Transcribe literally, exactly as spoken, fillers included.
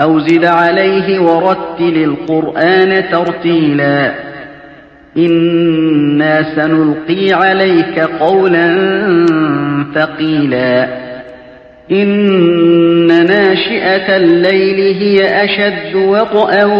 أو زد عليه ورتل القرآن ترتيلا إنا سنلقي عليك قولا ثقيلا إن ناشئة الليل هي أشد وطئا